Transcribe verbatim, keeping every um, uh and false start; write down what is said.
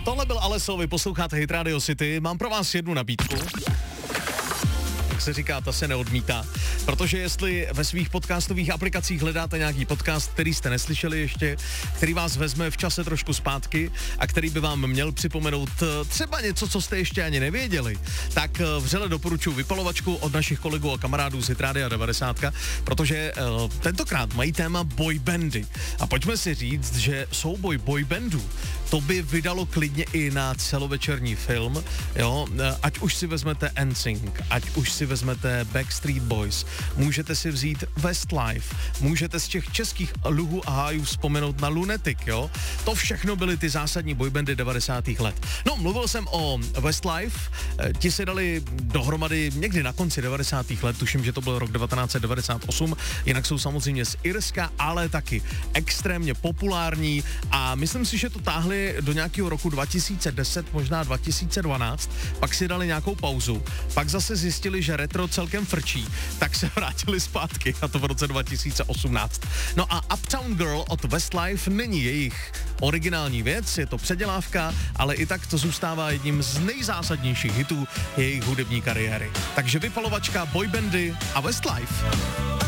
Tohle byl Alesso, vy posloucháte Hit Radio City, mám pro vás jednu nabídku. Jak se říká, ta se neodmítá. Protože jestli ve svých podcastových aplikacích hledáte nějaký podcast, který jste neslyšeli ještě, který vás vezme v čase trošku zpátky a který by vám měl připomenout třeba něco, co jste ještě ani nevěděli, tak vřele doporučuji Vypalovačku od našich kolegů a kamarádů z Hit Radia devadesát, protože uh, tentokrát mají téma boybandy. A pojďme si říct, že souboj boybandů, to by vydalo klidně i na celovečerní film, jo, ať už si vezmete N Sync, ať už si vezmete Backstreet Boys, můžete si vzít Westlife, můžete z těch českých luhů a hájů vzpomenout na Lunatic, jo, to všechno byly ty zásadní boybandy devadesátých let. No, mluvil jsem o Westlife, ti se dali dohromady někdy na konci devadesátých let, tuším, že to byl rok devatenáct set devadesát osm, jinak jsou samozřejmě z Irska, ale taky extrémně populární a myslím si, že to táhli do nějakého roku dva tisíce deset, možná dva tisíce dvanáct, pak si dali nějakou pauzu, pak zase zjistili, že retro celkem frčí, tak se vrátili zpátky, a to v roce dva tisíce osmnáct. No a Uptown Girl od Westlife není jejich originální věc, je to předělávka, ale i tak to zůstává jedním z nejzásadnějších hitů jejich hudební kariéry. Takže Vypalovačka, boybandy a Westlife.